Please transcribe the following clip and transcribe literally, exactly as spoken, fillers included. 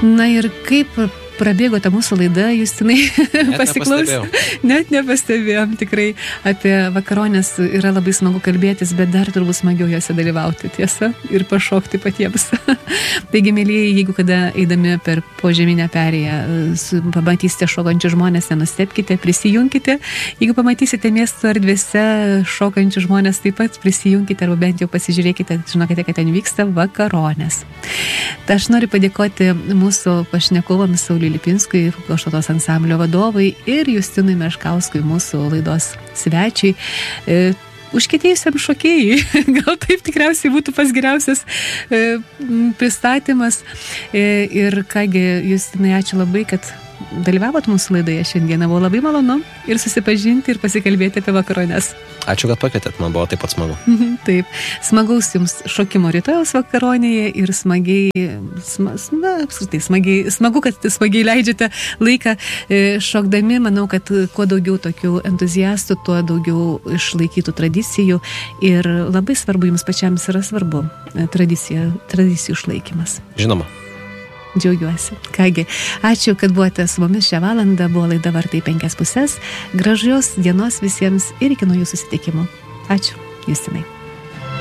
Na ir kaip prabėgo ta mūsų laida, Justinai, pasiklausė. Net nepastebėjom tikrai. Apie vakaronės yra labai smagu kalbėtis, bet dar turbūt smagiau juose dalyvauti, tiesa, ir pašokti patiems. Taigi, mėlyjei, jeigu kada eidami per požeminę perėją pamatysite šokančių žmonės, nenustepkite, prisijunkite. Jeigu pamatysite miesto erdvėse šokančių žmonės, taip pat prisijunkite arba bent jau pasižiūrėkite, žinokite, kad ten vyksta vakaronės. Tai aš noriu padėkoti mūsų pašnekovams Sauliui Lipinskui, Goštatos ansamblio vadovui, ir Justinui Meškauskui, mūsų laidos svečiui, e, užkietėjusiam šokėjui. Gal taip tikriausiai būtų pats geriausias e, pristatymas. E, ir kągi, Justinai, ačiū labai, kad dalyvavot mūsų laidoje šiandieną. Buvo labai malonu ir susipažinti, ir pasikalbėti apie vakaronės. Ačiū, kad pakvietėt, man buvo taip pat smagu. Taip, smagaus jums šokimo rytojaus vakaronėje ir smagiai, sma, na, apskritai, smagiai, smagu, kad smagiai leidžiate laiką šokdami. Manau, kad kuo daugiau tokių entuziastų, tuo daugiau išlaikytų tradicijų, ir labai svarbu, jums pačiams yra svarbu tradicija, tradicijų išlaikymas. Žinoma. Džiaugiuosi. Kągi, ačiū, kad buvote su mumis šią valandą. Buvo laida Vartai penkias pusės. Gražios dienos visiems ir iki naujų susitikimų. Ačiū, Justinai.